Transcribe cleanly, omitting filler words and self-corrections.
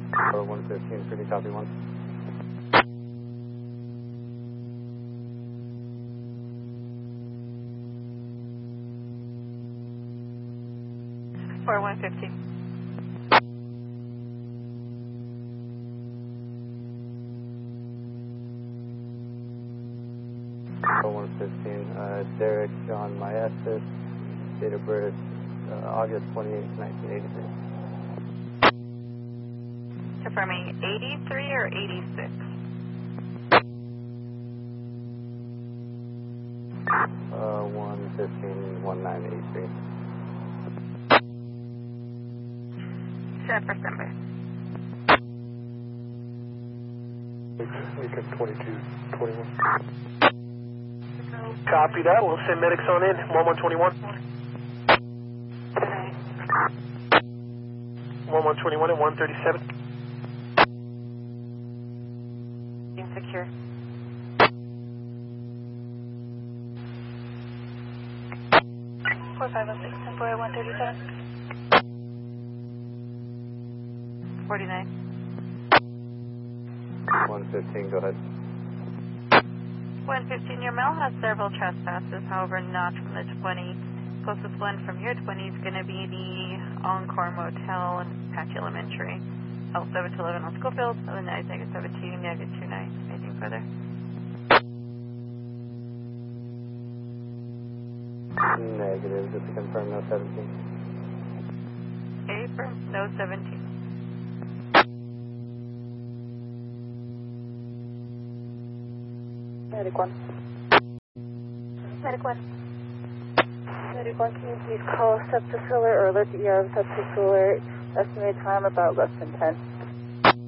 Or 115, pretty copy 1. For 115. 115, Derek John Maestas, date of birth August 28, 1983. Confirming 83 or 86? 115, 1983. Set for December. Week of 22, 21. Copy that. We'll send medics on in. 1121. 1121 and 137. Secure. Four 506 and 137. 49. 115, go ahead. 115, your mail has several trespasses, however not from the 20. Closest one from your 20 is going to be the Encore Motel in Patch Elementary. L7 to 11 on Schofield, 79, -72, -29. Anything further? Negative, just to confirm, no 17. April, no 17. Medic 1. Medic 1. Medic 1, can you please call sepsis alert or alert the ER of sepsis alert? Estimated time about less than 10.